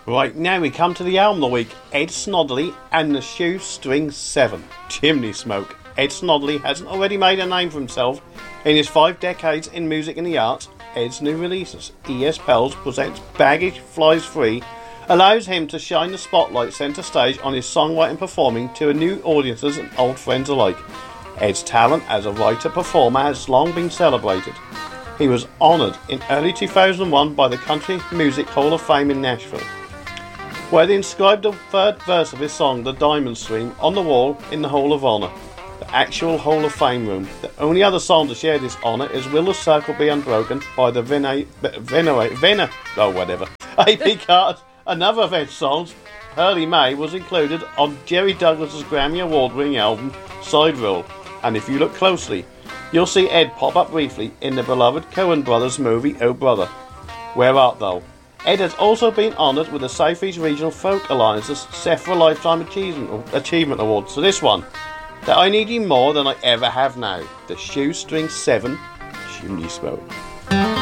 Right, now we come to the album of the week, Ed Snodley and the Shoestring 7, Chimney Smoke. Ed Snodley hasn't already made a name for himself in his 5 decades in music and the arts. Ed's new releases, ES Pels presents Baggage Flies Free, allows him to shine the spotlight centre stage on his songwriting performing to new audiences and old friends alike. Ed's talent as a writer-performer has long been celebrated. He was honoured in early 2001 by the Country Music Hall of Fame in Nashville, where they inscribed the third verse of his song, The Diamond Stream, on the wall in the Hall of Honour, the actual Hall of Fame room. The only other song to share this honour is Will the Circle Be Unbroken by the A.P. Carter's Another of Ed's songs, Pearly May, was included on Jerry Douglas's Grammy Award-winning album, Side Rule, and if you look closely, you'll see Ed pop up briefly in the beloved Coen Brothers movie, Oh Brother, Where Art Thou? Ed has also been honoured with the Southeast Regional Folk Alliance's Sephora Lifetime Achievement Award. So this one, That I Need You More Than I Ever Have Now, the Shoestring 7, Chimney Smoke.